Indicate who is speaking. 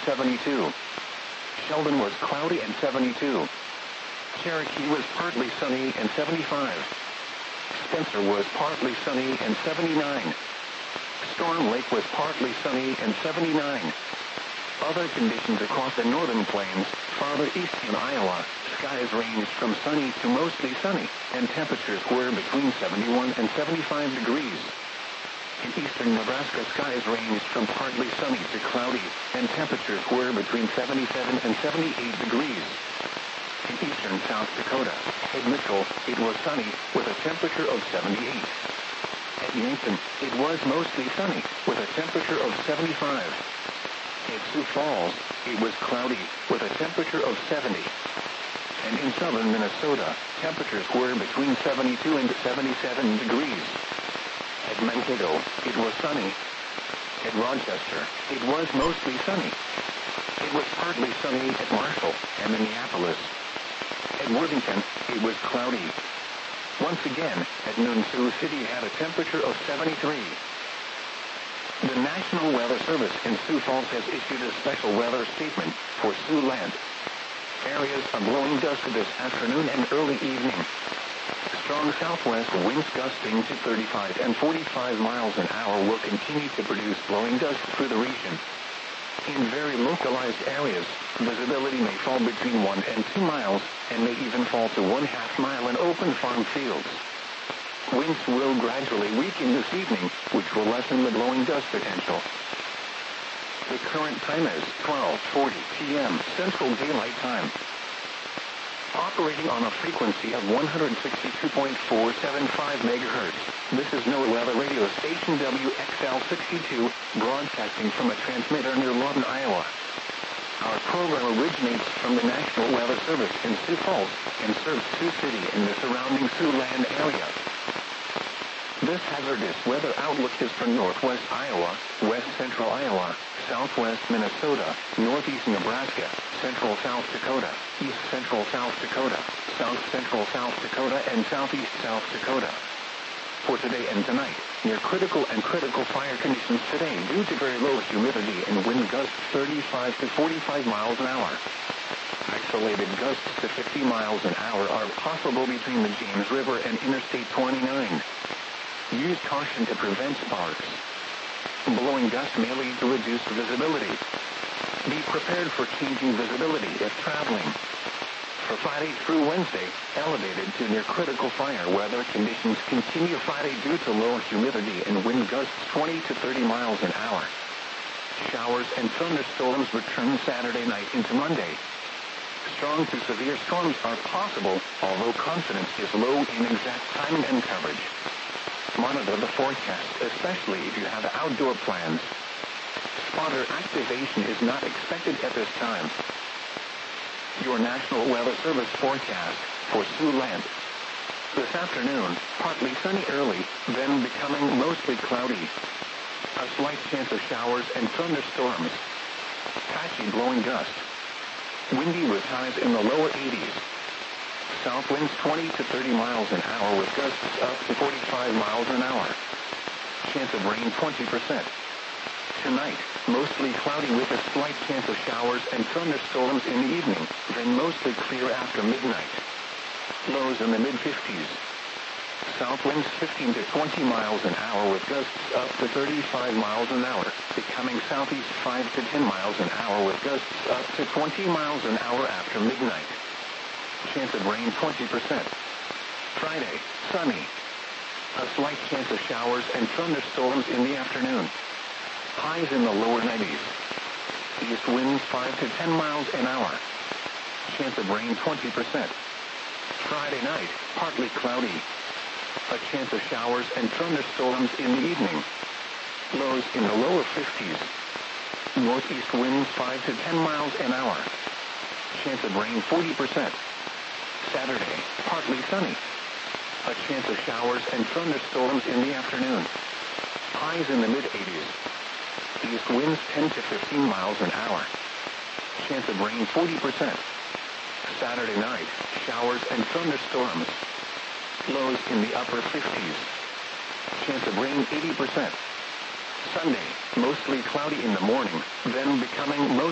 Speaker 1: 72. Sheldon was cloudy and 72. Cherokee was partly sunny and 75. Spencer was partly sunny and 79. Storm Lake was partly sunny and 79. Other conditions across the northern plains, farther east in Iowa, skies ranged from sunny to mostly sunny, and temperatures were between 71 and 75 degrees. In eastern Nebraska, skies ranged from partly sunny to cloudy, and temperatures were between 77 and 78 degrees. In eastern South Dakota, at Mitchell, it was sunny, with a temperature of 78. At Yankton, it was mostly sunny, with a temperature of 75. At Sioux Falls, it was cloudy, with a temperature of 70. And in southern Minnesota, temperatures were between 72 and 77 degrees. At Mankato, it was sunny. At Rochester, it was mostly sunny. It was partly sunny at Marshall and Minneapolis. At Worthington, it was cloudy. Once again, at noon, Sioux City had a temperature of 73. The National Weather Service in Sioux Falls has issued a special weather statement for Siouxland. Areas of blowing dust this afternoon and early evening. Strong southwest winds gusting to 35 and 45 miles an hour will continue to produce blowing dust through the region. In very localized areas, visibility may fall between 1 and 2 miles and may even fall to 1/2 mile in open farm fields. Winds will gradually weaken this evening, which will lessen the blowing dust potential. The current time is 12:40 p.m. Central Daylight Time. Operating on a frequency of 162.475 megahertz, this is NOAA Weather Radio Station WXL62, broadcasting from a transmitter near Lawton, Iowa. Our program originates from the National Weather Service in Sioux Falls and serves Sioux City and the surrounding Siouxland area. This hazardous weather outlook is for northwest Iowa, west central Iowa, southwest Minnesota, northeast Nebraska, central South Dakota, east central South Dakota, south central South Dakota, and southeast South Dakota. For today and tonight, near critical and critical fire conditions today due to very low humidity and wind gusts 35 to 45 miles an hour. Isolated gusts to 50 miles an hour are possible between the James River and Interstate 29. Use caution to prevent sparks. Blowing gusts may lead to reduced visibility. Be prepared for changing visibility if traveling. For Friday through Wednesday, elevated to near critical fire weather conditions continue Friday due to low humidity and wind gusts 20 to 30 miles an hour. Showers and thunderstorms return Saturday night into Monday. Strong to severe storms are possible, although confidence is low in exact timing and coverage. Monitor the forecast, especially if you have outdoor plans. Spotter activation is not expected at this time. Your National Weather Service forecast for Siouxland. This afternoon, partly sunny early, then becoming mostly cloudy. A slight chance of showers and thunderstorms. Patchy blowing gusts. Windy with highs in the lower 80s. South winds 20 to 30 miles an hour with gusts up to 45 miles an hour. Chance of rain 20%. Tonight, mostly cloudy with a slight chance of showers and thunderstorms in the evening, then mostly clear after midnight. Lows in the mid-50s. South winds 15 to 20 miles an hour with gusts up to 35 miles an hour, becoming southeast 5 to 10 miles an hour with gusts up to 20 miles an hour after midnight. Chance of rain 20%. Friday, sunny. A slight chance of showers and thunderstorms in the afternoon. Highs in the lower 90s. East winds 5 to 10 miles an hour. Chance of rain 20%. Friday night, partly cloudy. A chance of showers and thunderstorms in the evening. Lows in the lower 50s. Northeast winds 5 to 10 miles an hour. Chance of rain 40%. Saturday, partly sunny. A chance of showers and thunderstorms in the afternoon. Highs in the mid-80s. East winds 10 to 15 miles an hour. Chance of rain 40%. Saturday night, showers and thunderstorms. Lows in the upper 50s. Chance of rain 80%. Sunday, mostly cloudy in the morning, then becoming mostly